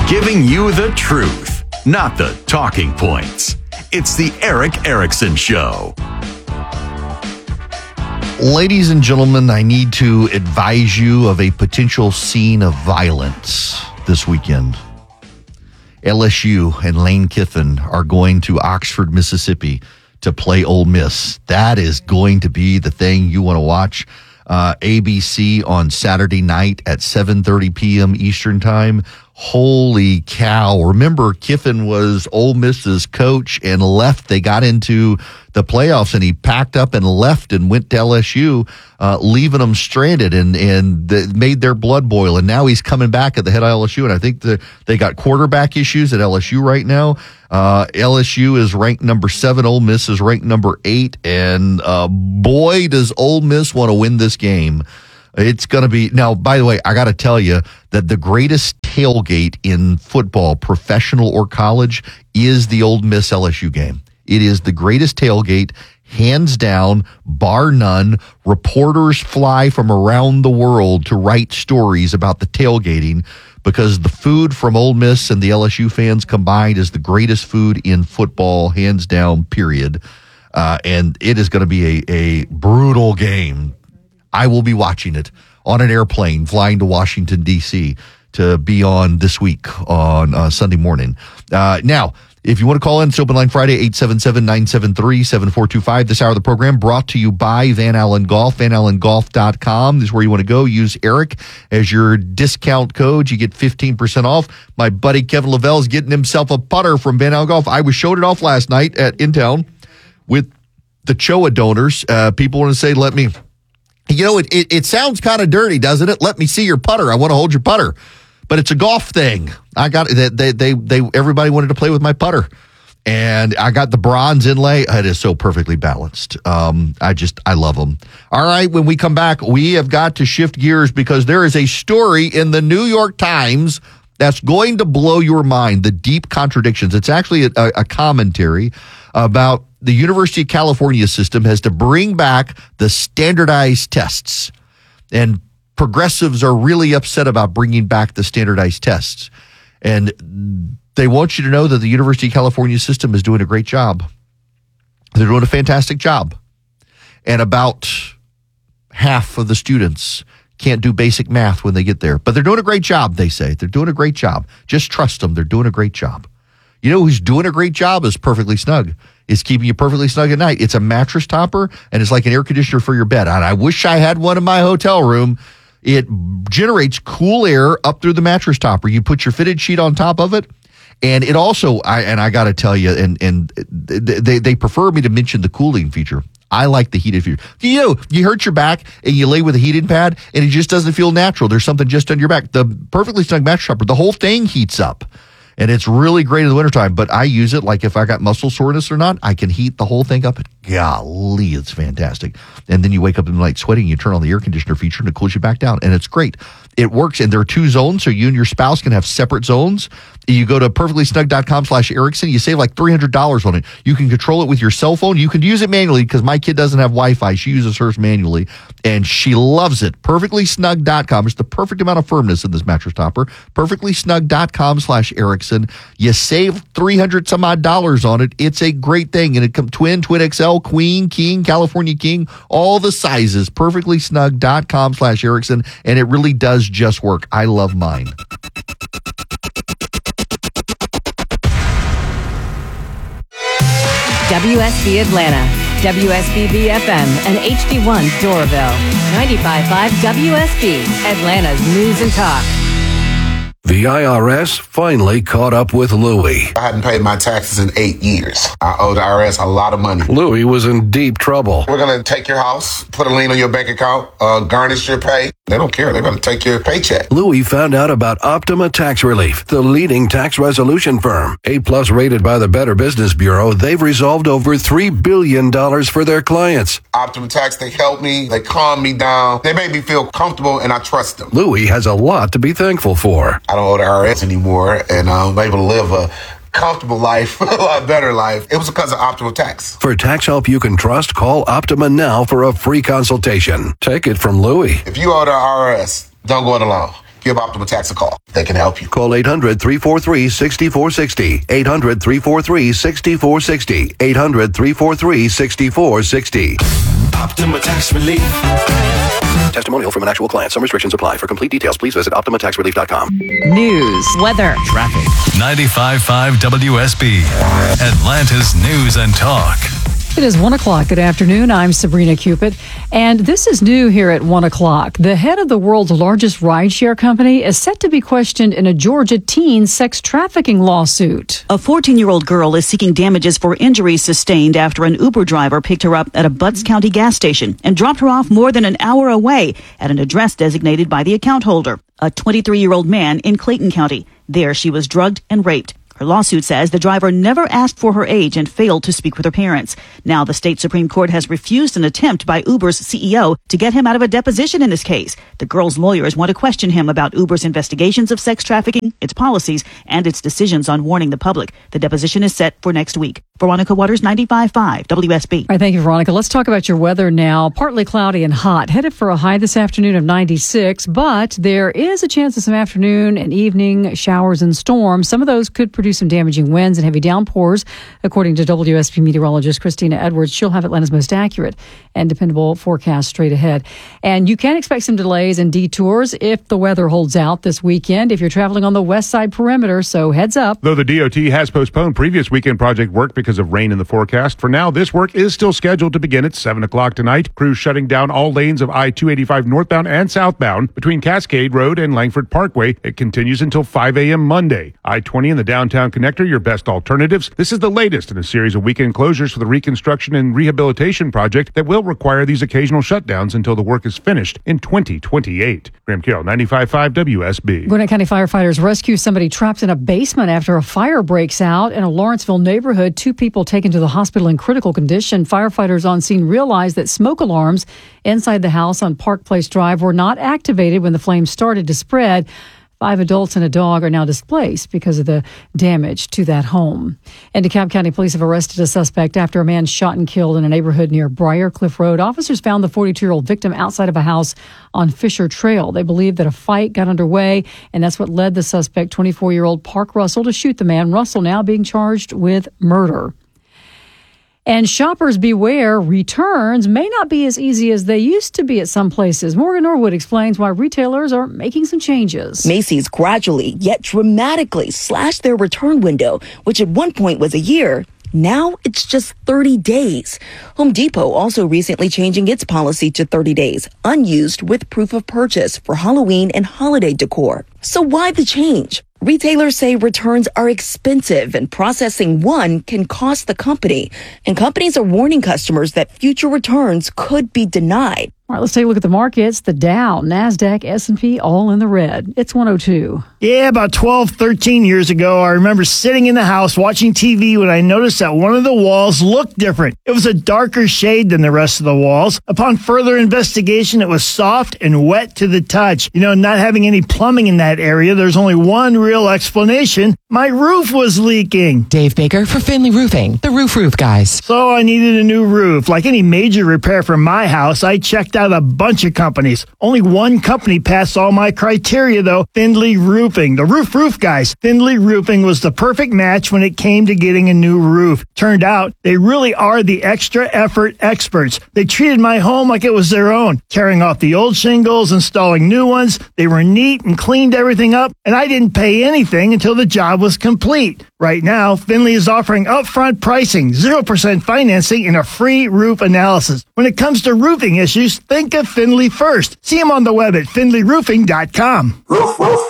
Giving you the truth, not the talking points. It's the Erick Erickson Show. Ladies and gentlemen, I need to advise you of a potential scene of violence this weekend. LSU and Lane Kiffin are going to Oxford, Mississippi to play Ole Miss. That is going to be the thing you want to watch. ABC on Saturday night at 7:30 p.m. Eastern Time. Holy cow. Remember, Kiffin was Ole Miss's coach and left. They got into the playoffs and he packed up and left and went to LSU, leaving them stranded and made their blood boil. And now he's coming back at the head of LSU. And I think they got quarterback issues at LSU right now. LSU is ranked number 7. Ole Miss is ranked number 8. And boy, does Ole Miss want to win this game. It's going to be, now, by the way, I got to tell you that the greatest tailgate in football, professional or college, is the Ole Miss LSU game. It is the greatest tailgate, hands down, bar none. Reporters fly from around the world to write stories about the tailgating because the food from Ole Miss and the LSU fans combined is the greatest food in football, hands down, period. And it is going to be a brutal game. I will be watching it on an airplane flying to Washington, D.C. to be on this week on Sunday morning. Now, if you want to call in, it's Open Line Friday, 877-973-7425. This hour of the program brought to you by Van Allen Golf, vanallengolf.com. This is where you want to go. Use Eric as your discount code. You get 15% off. My buddy Kevin Lavelle is getting himself a putter from Van Allen Golf. I was showed it off last night in town with the CHOA donors. People want to say, let me... You know, it sounds kind of dirty, doesn't it? Let me see your putter. I want to hold your putter. But it's a golf thing. I got they everybody wanted to play with my putter. And I got the bronze inlay. It is so perfectly balanced. I love them. All right, when we come back, we have got to shift gears because there is a story in the New York Times that's going to blow your mind, the deep contradictions. It's actually a commentary about the University of California system has to bring back the standardized tests. And progressives are really upset about bringing back the standardized tests. And they want you to know that the University of California system is doing a great job. They're doing a fantastic job. And about half of the students can't do basic math when they get there. But they're doing a great job, they say. They're doing a great job. Just trust them. They're doing a great job. You know who's doing a great job is Perfectly Snug. It's keeping you perfectly snug at night. It's a mattress topper, and it's like an air conditioner for your bed. And I wish I had one in my hotel room. It generates cool air up through the mattress topper. You put your fitted sheet on top of it, and it also, I got to tell you, and they prefer me to mention the cooling feature. I like the heated feature. You know, you hurt your back and you lay with a heating pad, and it just doesn't feel natural. There's something just under your back. The Perfectly Snug mattress topper, the whole thing heats up. And it's really great in the wintertime, but I use it like if I got muscle soreness or not, I can heat the whole thing up. Golly, it's fantastic. And then you wake up in the night sweating, you turn on the air conditioner feature and it cools you back down. And it's great. It works. And there are 2 zones, so you and your spouse can have separate zones. You go to perfectlysnug.com/Erickson. You save like $300 on it. You can control it with your cell phone. You can use it manually because my kid doesn't have Wi-Fi. She uses hers manually, and she loves it. Perfectlysnug.com. It's the perfect amount of firmness in this mattress topper. Perfectlysnug.com/Erickson. You save $300 some odd on it. It's a great thing, and it comes twin XL, queen, king, California king, all the sizes. Perfectlysnug.com/Erickson, and it really does just work. I love mine. WSB Atlanta, WSBB FM, and HD1 Doraville. 95.5 WSB, Atlanta's News and Talk. The IRS finally caught up with Louie. I hadn't paid my taxes in 8 years. I owe the IRS a lot of money. Louie was in deep trouble. We're going to take your house, put a lien on your bank account, garnish your pay. They don't care. They're going to take your paycheck. Louie found out about Optima Tax Relief, the leading tax resolution firm. A+ rated by the Better Business Bureau, they've resolved over $3 billion for their clients. Optima Tax, they help me. They calm me down. They make me feel comfortable, and I trust them. Louie has a lot to be thankful for. I don't owe the IRS anymore, and I'm able to live a comfortable life, a lot better life. It was because of Optima Tax. For tax help you can trust, call Optima now for a free consultation. Take it from Louie. If you owe the IRS, don't go it alone. give Optima Tax a call. They can help you. Call 800-343-6460. 800-343-6460. 800-343-6460. Optima Tax Relief. Testimonial from an actual client. Some restrictions apply. For complete details, please visit OptimaTaxRelief.com. News, weather, Traffic. 95.5 WSB. Atlanta's News and Talk. It is 1 o'clock. Good afternoon. I'm Sabrina Cupid, and this is new here at 1 o'clock. The head of the world's largest rideshare company is set to be questioned in a Georgia teen sex trafficking lawsuit. A 14-year-old girl is seeking damages for injuries sustained after an Uber driver picked her up at a Butts County gas station and dropped her off more than an hour away at an address designated by the account holder, a 23-year-old man in Clayton County. There she was drugged and raped. Her lawsuit says the driver never asked for her age and failed to speak with her parents. Now the state Supreme Court has refused an attempt by Uber's CEO to get him out of a deposition in this case. The girl's lawyers want to question him about Uber's investigations of sex trafficking, its policies, and its decisions on warning the public. The deposition is set for next week. Veronica Waters, 95.5 WSB. All right, thank you, Veronica. Let's talk about your weather now. Partly cloudy and hot. Headed for a high this afternoon of 96, but there is a chance of some afternoon and evening showers and storms. Some of those could produce some damaging winds and heavy downpours. According to WSB meteorologist Christina Edwards, she'll have Atlanta's most accurate and dependable forecast straight ahead. And you can expect some delays and detours if the weather holds out this weekend if you're traveling on the west side perimeter, so heads up. Though the DOT has postponed previous weekend project work because of rain in the forecast, for now this work is still scheduled to begin at 7 o'clock tonight. Crews shutting down all lanes of I-285 northbound and southbound between Cascade Road and Langford Parkway. It continues until 5 a.m. Monday. I-20 and the downtown connector, your best alternatives. This is the latest in a series of weekend closures for the reconstruction and rehabilitation project that will require these occasional shutdowns until the work is finished in 2028. Graham Carroll, 95.5 WSB. Gwinnett County firefighters rescue somebody trapped in a basement after a fire breaks out in a Lawrenceville neighborhood. 2 people taken to the hospital in critical condition. Firefighters on scene realized that smoke alarms inside the house on Park Place Drive were not activated when the flames started to spread. 5 adults and a dog are now displaced because of the damage to that home. And DeKalb County Police have arrested a suspect after a man shot and killed in a neighborhood near Briarcliff Road. Officers found the 42-year-old victim outside of a house on Fisher Trail. They believe that a fight got underway, and that's what led the suspect, 24-year-old Park Russell, to shoot the man. Russell now being charged with murder. And shoppers beware, returns may not be as easy as they used to be at some places. Morgan Norwood explains why retailers are making some changes. Macy's gradually, yet dramatically slashed their return window, which at one point was a year. Now it's just 30 days. Home Depot also recently changing its policy to 30 days, unused with proof of purchase for Halloween and holiday decor. So why the change? Retailers say returns are expensive and processing one can cost the company. And companies are warning customers that future returns could be denied. All right, let's take a look at the markets. The Dow, NASDAQ, S&P, all in the red. It's 102. Yeah, about 12, 13 years ago, I remember sitting in the house watching TV when I noticed that one of the walls looked different. It was a darker shade than the rest of the walls. Upon further investigation, it was soft and wet to the touch. You know, not having any plumbing in that area, there's only one real explanation. My roof was leaking. Dave Baker for Finley Roofing, the roof guys. So I needed a new roof. Like any major repair for my house, I checked out a bunch of companies. Only one company passed all my criteria, though, Finley Roofing, the roof guys. Finley Roofing was the perfect match when it came to getting a new roof. Turned out they really are the extra effort experts. They treated my home like it was their own, tearing off the old shingles, installing new ones. They were neat and cleaned everything up, and I didn't pay anything until the job was complete. Right now, Finley is offering upfront pricing, 0% financing, and a free roof analysis. When it comes to roofing issues, think of Finley first. See them on the web at finleyroofing.com.